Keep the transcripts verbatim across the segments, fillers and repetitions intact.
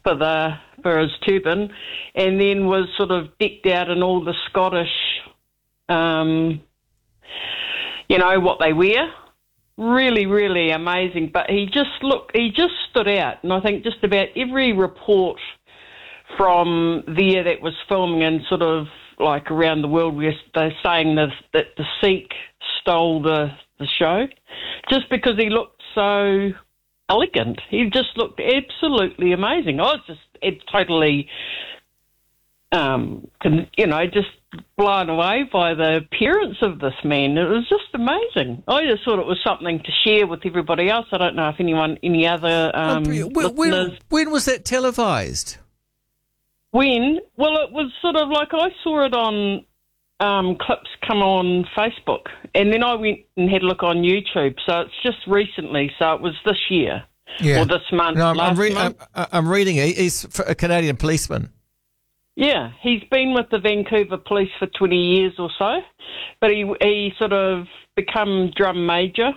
for the for his turban, and then was sort of decked out in all the Scottish, um, you know, what they wear. Really, really amazing. But he just looked, he just stood out, and I think just about every report from there that was filming and sort of like around the world, where they're saying that, that the Sikh stole the, the show just because he looked so elegant. He just looked absolutely amazing. I was just it, totally, um, you know, just blown away by the appearance of this man. It was just amazing. I just thought it was something to share with everybody else. I don't know if anyone, any other um, oh, when, when, when was that televised? When? Well, it was sort of like I saw it on um, clips come on Facebook, and then I went and had a look on YouTube. So it's just recently. So it was this year yeah. or this month. No, I'm, last I'm, re- month. I'm, I'm reading it. He's a Canadian policeman. Yeah, he's been with the Vancouver Police for twenty years or so, but he he sort of become drum major.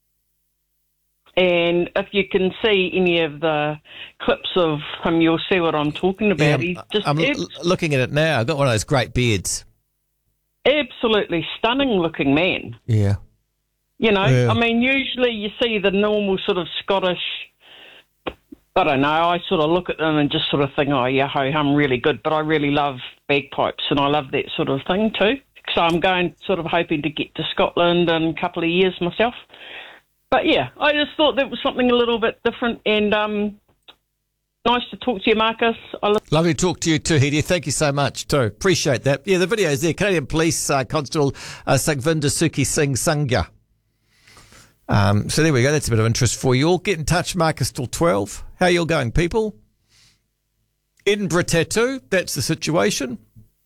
And if you can see any of the clips of him, you'll see what I'm talking about. Yeah, He's just I'm abs- l- looking at it now. I've got one of those great beards. Absolutely stunning looking man. Yeah. You know, yeah. I mean, usually you see the normal sort of Scottish, I don't know, I sort of look at them and just sort of think, oh, yeah, ho hum, really good. But I really love bagpipes and I love that sort of thing too. So I'm going sort of hoping to get to Scotland in a couple of years myself. But yeah, I just thought that was something a little bit different, and um, nice to talk to you, Marcus. I lo- Lovely to talk to you too, Hedy. Thank you so much too. Appreciate that. Yeah, the video is there. Canadian Police uh, Constable uh, Sukhvinder Suki Singh Sangha. Um, so there we go. That's a bit of interest for you all. Get in touch, Marcus till twelve. How you all going, people? Edinburgh Tattoo. That's the situation.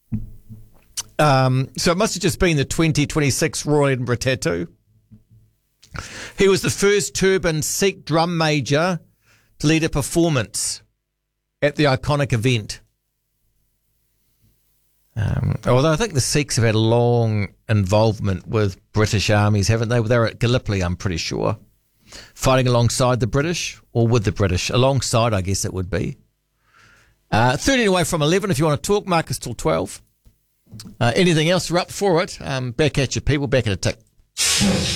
Um, so it must have just been the twenty twenty-six Royal Edinburgh Tattoo. He was the first turban Sikh drum major to lead a performance at the iconic event. Um, although I think the Sikhs have had a long involvement with British armies, haven't they? They were at Gallipoli, I'm pretty sure, fighting alongside the British, or with the British. Alongside, I guess it would be. Uh, thirteen away from eleven, if you want to talk, Marcus till twelve. Uh, anything else, we're up for it. Um, back at you, people, back at a tick.